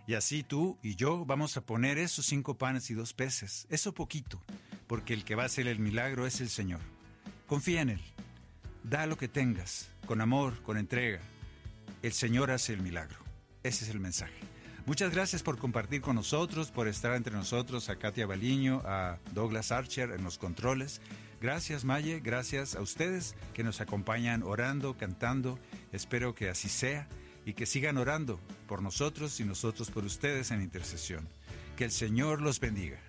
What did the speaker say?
Y así tú y yo vamos a poner esos 5 panes y 2 peces, eso poquito, porque el que va a hacer el milagro es el Señor. Confía en Él. Da lo que tengas, con amor, con entrega. El Señor hace el milagro. Ese es el mensaje. Muchas gracias por compartir con nosotros, por estar entre nosotros, a Katia Baliño, a Douglas Archer en los controles. Gracias, Maye, gracias a ustedes que nos acompañan orando, cantando. Espero que así sea y que sigan orando por nosotros y nosotros por ustedes en intercesión. Que el Señor los bendiga.